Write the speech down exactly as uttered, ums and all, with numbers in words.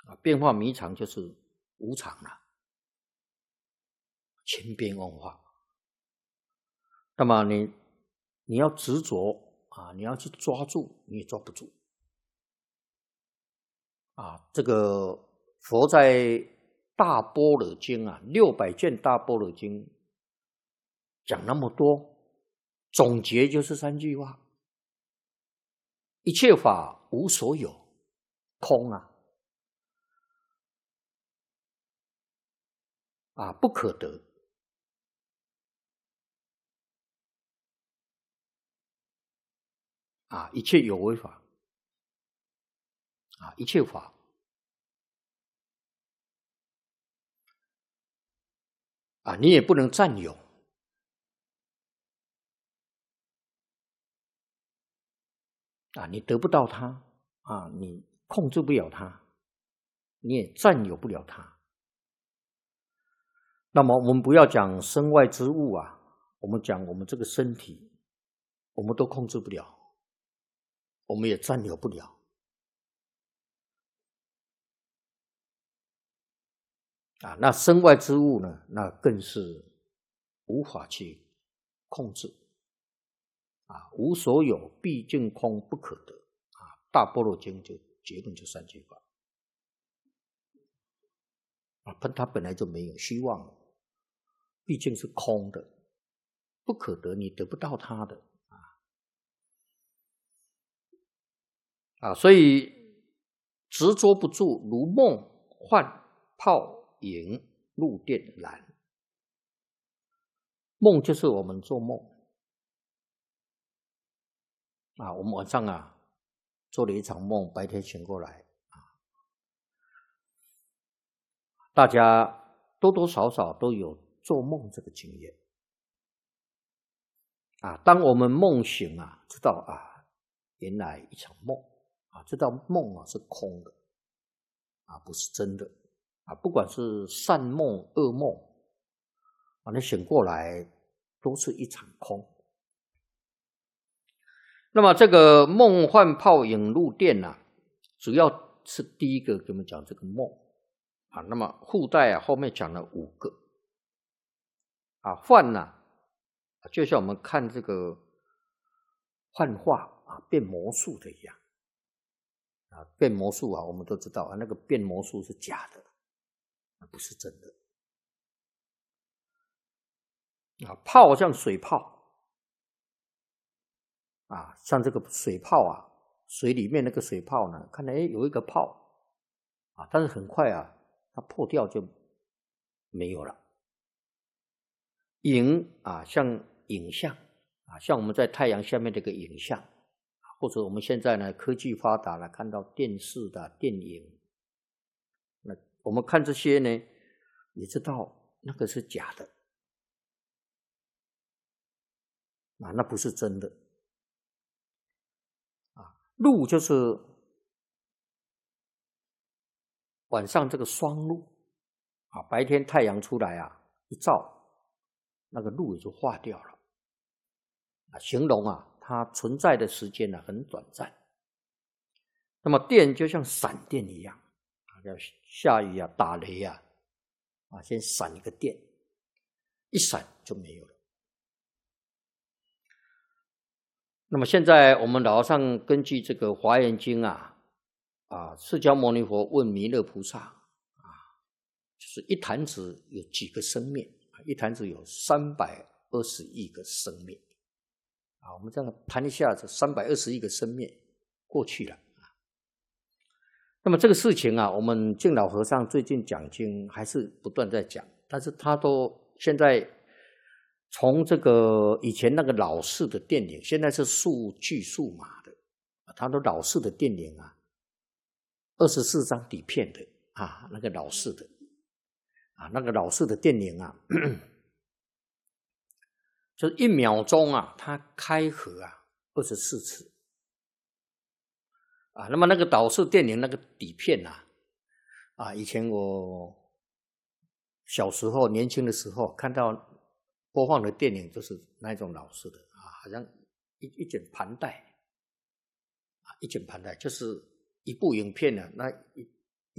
啊，变化迷常就是无常了，千变万化。那么你你要执着啊，你要去抓住，你也抓不住。啊，这个佛在《大般若经》啊，六百卷《大般若经》讲那么多，总结就是三句话：一切法无所有，空啊，啊不可得，啊一切有为法，啊一切法。啊，你也不能占有，啊，你得不到它，啊，你控制不了它，你也占有不了它。那么我们不要讲身外之物啊，我们讲我们这个身体，我们都控制不了，我们也占有不了。啊，那身外之物呢，那更是无法去控制。啊，无所有，毕竟空，不可得。啊，大般若经就结论就三句话。啊，它本来就没有希望，毕竟是空的，不可得，你得不到它的。啊，啊，所以执着不住，如梦幻泡影入电然。梦就是我们做梦啊，我们晚上啊做了一场梦，白天醒过来啊，大家多多少少都有做梦这个经验啊。当我们梦醒啊，知道啊，原来一场梦啊，知道梦啊是空的啊，不是真的啊。不管是善梦、噩梦啊，你醒过来都是一场空。那么这个梦幻泡影入电啊，主要是第一个给我们讲这个梦啊。那么附带啊后面讲了五个啊，幻呢、啊，就像我们看这个幻化啊，变魔术的一样啊。变魔术啊，我们都知道啊，那个变魔术是假的，不是真的啊。泡像水泡。啊，像这个水泡啊，水里面那个水泡呢，看来诶有一个泡啊，但是很快啊，它破掉就没有了。影啊，像影像啊，像我们在太阳下面这个影像，或者我们现在呢科技发达了，看到电视的电影，那我们看这些呢，也知道那个是假的啊，那不是真的。露就是晚上这个霜露啊，白天太阳出来啊，一照，那个露也就化掉了啊。形容啊，它存在的时间呢很短暂。那么电就像闪电一样啊，要下雨啊，打雷啊，啊，先闪一个电，一闪就没有了。那么现在我们老和尚根据这个《华严经》啊，啊，释迦牟尼佛问弥勒菩萨啊，就是一弹指有几个生灭？一弹指有三百二十亿个生灭啊。我们这样弹一下，这三百二十亿个生灭过去了啊。那么这个事情啊，我们净老和尚最近讲经还是不断在讲，但是他都现在。从这个以前那个老式的电影，现在是数据数码的，它都老式的电影啊，二十四张底片的啊，那个老式的啊，那个老式的电影啊，就是一秒钟啊，它开合啊二十四次啊。那么那个老式电影那个底片啊，啊，以前我小时候年轻的时候看到。播放的电影就是那种老式的啊，好像一一卷盘带啊，一卷盘带就是一部影片呢，那一